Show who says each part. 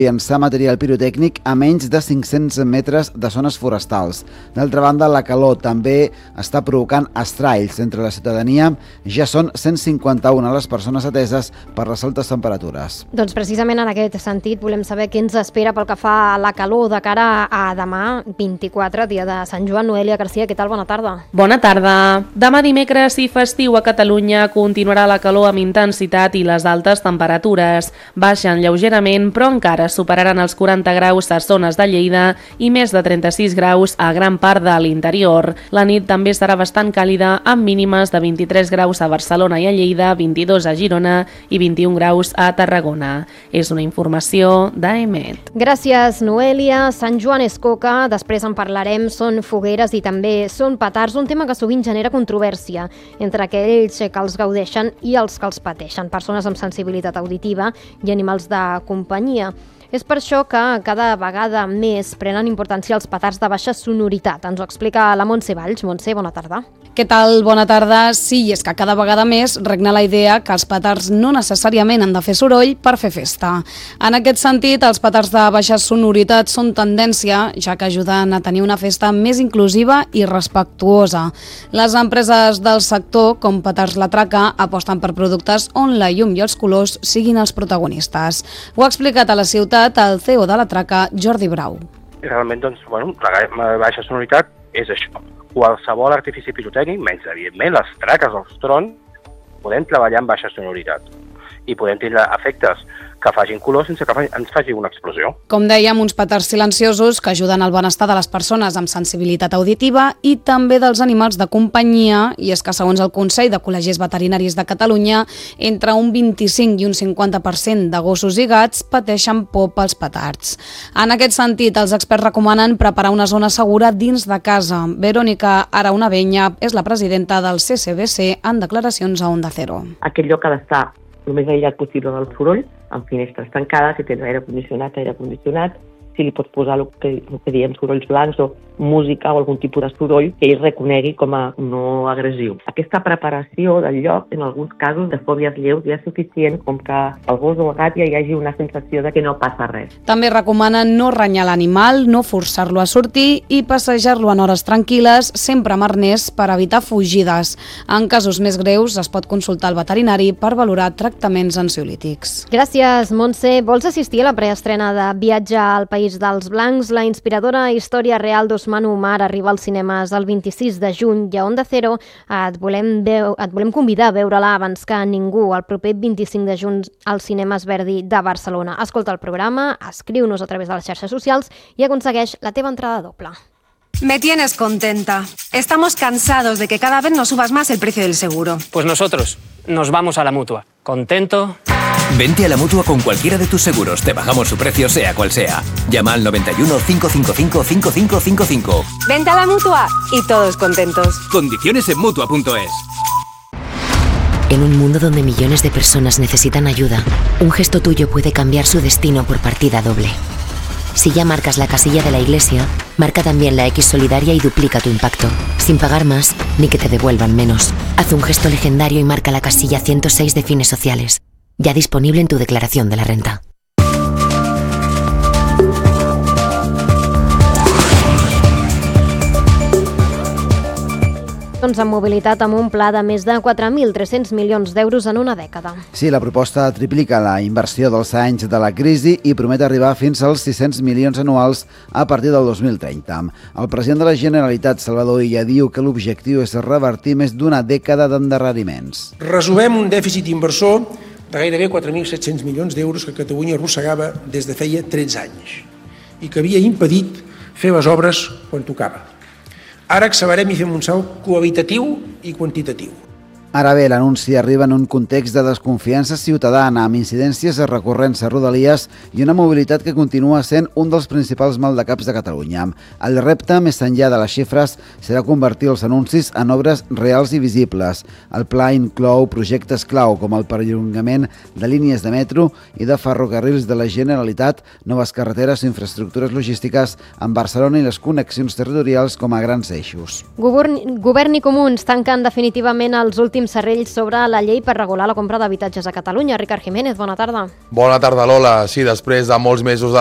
Speaker 1: llançar material pirotècnic a menys de 500 metres de zones forestals. D'altra banda, la calor també està provocant estralls entre la ciutadania. Ja són 151 les persones ateses per les altes temperatures.
Speaker 2: Doncs precisament en aquest sentit volem saber què ens espera pel que fa a la calor de cara a demà, 24, dia de Sant Joan. Noelia Garcia, què tal? Bona tarda.
Speaker 3: Bona tarda. Demà dimecres i festiu a Catalunya continuarà la calor amb intensitat i les altes temperatures. Baixen lleugerament, però encara superaran els 40 graus a zones de Lleida i més de 36 graus a gran part de l'interior. La nit també serà bastant càlida, amb mínimes de 23 graus a Barcelona i a Lleida, 22 a Girona i 21 graus a Tarragona. És una informació d'EMET.
Speaker 2: Gràcies, Noelia. Sant Joan és coca, després en parlarem, són fogueres i també són petards, un tema que sovint genera controvèrsia entre aquells que els gaudeixen i els que els pateixen, persones amb sensibilitat auditiva i animals de companyia. És per això que cada vegada més prenen importància els petards de baixa sonoritat. Ens ho explica la Montse Valls. Montse, bona tarda.
Speaker 4: Què tal? Bona tarda. Sí, és que cada vegada més regna la idea que els petards no necessàriament han de fer soroll per fer festa. En aquest sentit, els petards de baixa sonoritat són tendència, ja que ajuden a tenir una festa més inclusiva i respectuosa. Les empreses del sector, com Petards La Traca, aposten per productes on la llum i els colors siguin els protagonistes. Ho ha explicat a la ciutat el CEO de La Traca, Jordi Brau.
Speaker 5: Realment, la baixa sonoritat és això. Qualsevol artifici pirotècnic, menys, evidentment, les traques, els trons, podem treballar amb baixa sonoritat i podem tenir efectes que facin color sense que ens faci una explosió.
Speaker 4: Com dèiem, uns petards silenciosos que ajuden al benestar de les persones amb sensibilitat auditiva i també dels animals de companyia, i és que segons el Consell de Col·legis Veterinaris de Catalunya, entre un 25 i un 50% de gossos i gats pateixen por pels petards. En aquest sentit, els experts recomanen preparar una zona segura dins de casa. Verònica Araunavenya és la presidenta del CCBC en declaracions a Onda Cero.
Speaker 6: Aquest lloc ha d'estar el més aïllat possible del soroll, amb finestres tancades, si tens aire condicionat, si li pots posar el que diem sorolls blancs o música o algun tipus de soroll que ell reconegui com a no agressiu. Aquesta preparació del lloc, en alguns casos de fòbies lleus, ja és suficient com que el gos o el gat ja hi hagi una sensació de que no passa res.
Speaker 4: També recomanen no renyar l'animal, no forçar-lo a sortir i passejar-lo en hores tranquil·les, sempre amb arnès per evitar fugides. En casos més greus es pot consultar el veterinari per valorar tractaments ansiolítics.
Speaker 2: Gràcies, Montse. Vols assistir a la preestrena de Viatge al País dels Blancs? La inspiradora història real d'Ousmane Umar arriba als cinemes el 26 de juny i a Onda Cero et volem convidar a veure-la abans que ningú el proper 25 de juny als cinemes Verdi de Barcelona. Escolta el programa, escriu-nos a través de les xarxes socials i aconsegueix la teva entrada doble.
Speaker 7: Me tienes contenta. Estamos cansados de que cada vez nos subas más el precio del seguro.
Speaker 8: Pues nosotros nos vamos a la Mutua. ¿Contento?
Speaker 9: Vente a la Mutua con cualquiera de tus seguros. Te bajamos su precio sea cual sea. Llama al 91 555 5555.
Speaker 7: Vente a la Mutua y todos contentos.
Speaker 9: Condiciones en Mutua.es.
Speaker 10: En un mundo donde millones de personas necesitan ayuda, un gesto tuyo puede cambiar su destino por partida doble. Si ya marcas la casilla de la iglesia, marca también la X solidaria y duplica tu impacto, sin pagar más ni que te devuelvan menos. Haz un gesto legendario y marca la casilla 106 de Fines Sociales, ya disponible en tu declaración de la renta.
Speaker 2: Doncs en mobilitat amb un pla de més de 4.300 milions d'euros en una dècada.
Speaker 1: Sí, la proposta triplica la inversió dels anys de la crisi i promet arribar fins als 600 milions anuals a partir del 2030. El president de la Generalitat, Salvador Illa, diu que l'objectiu és revertir més d'una dècada d'endarreriments.
Speaker 11: Resumem un dèficit inversor de gairebé 4.700 milions d'euros que Catalunya arrossegava des de feia 13 anys i que havia impedit fer les obres quan tocava. Ara accelerem i fem un salt qualitatiu i quantitatiu.
Speaker 1: Ara bé, l'anunci arriba en un context de desconfiança ciutadana, amb incidències recurrents a Rodalies i una mobilitat que continua sent un dels principals maldecaps de Catalunya. El repte, més enllà de les xifres, serà convertir els anuncis en obres reals i visibles. El pla inclou projectes clau, com el perllongament de línies de metro i de ferrocarrils de la Generalitat, noves carreteres i infraestructures logístiques en Barcelona i les connexions territorials com a grans eixos.
Speaker 2: Govern i Comuns tanquen definitivament els últims Quim Serrell sobre la llei per regular la compra d'habitatges a Catalunya. Ricard Jiménez, bona tarda.
Speaker 12: Bona tarda, Lola. Sí, després de molts mesos de